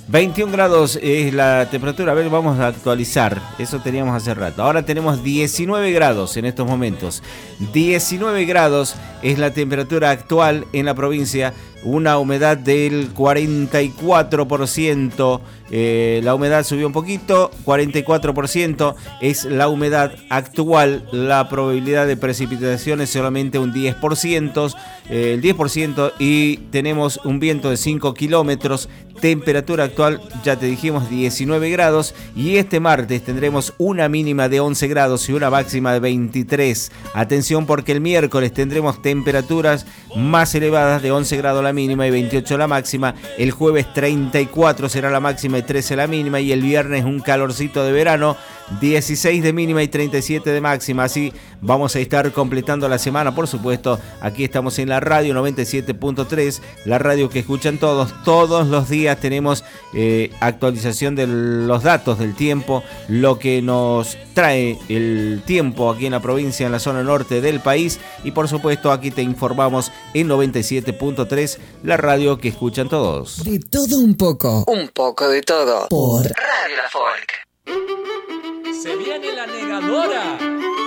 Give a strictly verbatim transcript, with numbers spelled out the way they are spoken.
veintiún grados es la temperatura. A ver, vamos a actualizar. Eso teníamos hace rato. Ahora tenemos diecinueve grados en estos momentos. diecinueve grados es la temperatura actual en la provincia. Una humedad del cuarenta y cuatro por ciento. Eh, la humedad subió un poquito. cuarenta y cuatro por ciento es la humedad actual. La probabilidad de precipitación es solamente un diez por ciento. Eh, el diez por ciento. Y tenemos un viento de cinco kilómetros. Temperatura actual, ya te dijimos, diecinueve grados. Y este martes tendremos una mínima de once grados y una máxima de veintitrés. Atención, porque el miércoles tendremos temperaturas más elevadas de once grados la mínima y veintiocho la máxima. El jueves treinta y cuatro será la máxima y trece la mínima. Y el viernes un calorcito de verano, dieciséis de mínima y treinta y siete de máxima. Así vamos a estar completando la semana, por supuesto. Aquí estamos en la radio noventa y siete punto tres, la radio que escuchan todos. Todos los días tenemos eh, actualización de los datos del tiempo, lo que nos trae el tiempo aquí en la provincia, en la zona norte del país. Y por supuesto aquí te informamos en noventa y siete punto tres, la radio que escuchan todos. De todo un poco. Un poco de todo. Por Radio La Folk. Se viene la negadora.